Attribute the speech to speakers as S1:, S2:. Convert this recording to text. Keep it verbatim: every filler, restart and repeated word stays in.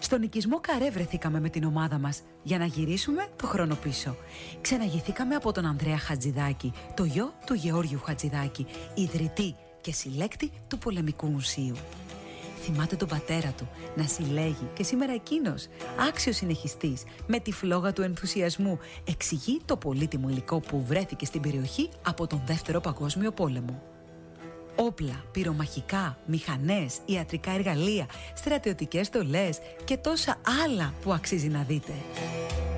S1: Στον οικισμό Καρέ βρεθήκαμε με την ομάδα μας για να γυρίσουμε το χρόνο πίσω. Ξεναγηθήκαμε από τον Ανδρέα Χατζηδάκη, το γιο του Γεώργιου Χατζηδάκη, ιδρυτή και συλλέκτη του Πολεμικού Μουσείου. Θυμάται τον πατέρα του να συλλέγει και σήμερα εκείνος, άξιος συνεχιστής, με τη φλόγα του ενθουσιασμού, εξηγεί το πολύτιμο υλικό που βρέθηκε στην περιοχή από τον Δεύτερο Παγκόσμιο Πόλεμο. Όπλα, πυρομαχικά, μηχανές, ιατρικά εργαλεία, στρατιωτικές στολές και τόσα άλλα που αξίζει να δείτε.